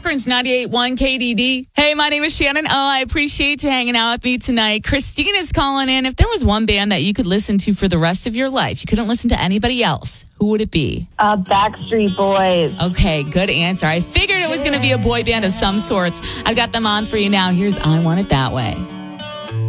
Akron's 98.1 KDD. Hey, my name is Shannon. I appreciate you hanging out with me tonight. Christine is calling in. If there was one band that you could listen to for the rest of your life, you couldn't listen to anybody else, who would it be? Backstreet Boys. Okay, good answer. I figured it was going to be a boy band of some sorts. I've got them on for you now. Here's I Want It That Way.